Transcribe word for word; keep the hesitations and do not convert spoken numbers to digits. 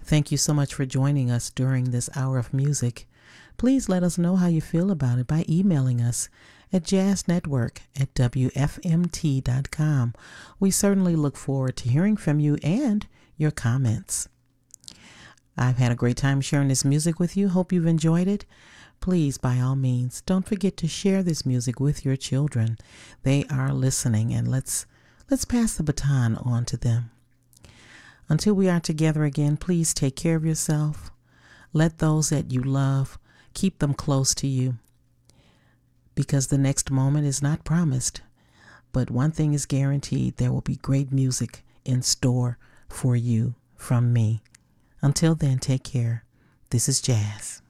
Thank you so much for joining us during this hour of music. Please let us know how you feel about it by emailing us at jazznetwork at w f m t dot com. We certainly look forward to hearing from you and your comments. I've had a great time sharing this music with you. Hope you've enjoyed it. Please, by all means, don't forget to share this music with your children. They are listening, and let's let's pass the baton on to them. Until we are together again, please take care of yourself. Let those that you love, keep them close to you, because the next moment is not promised. But one thing is guaranteed: there will be great music in store for you from me. Until then, take care. This is Jazz.